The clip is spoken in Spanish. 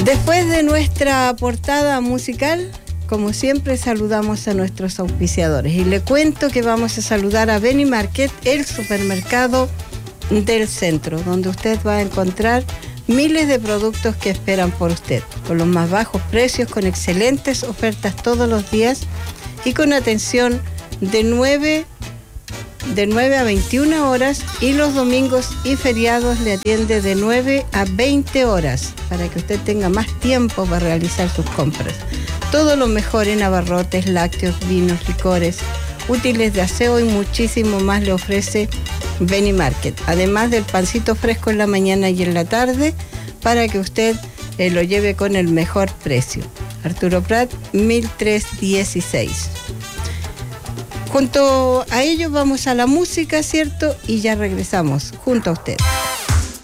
Después de nuestra portada musical, como siempre, saludamos a nuestros auspiciadores. Y le cuento que vamos a saludar a Beni Market, el supermercado del centro, donde usted va a encontrar miles de productos que esperan por usted, con los más bajos precios, con excelentes ofertas todos los días y con atención de 9 a 21 horas, y los domingos y feriados le atiende de 9 a 20 horas para que usted tenga más tiempo para realizar sus compras. Todo lo mejor en abarrotes, lácteos, vinos, licores, útiles de aseo y muchísimo más le ofrece Beni Market, además del pancito fresco en la mañana y en la tarde para que usted lo lleve con el mejor precio. Arturo Prat, 1316. Junto a ello vamos a la música, ¿cierto? Y ya regresamos junto a usted.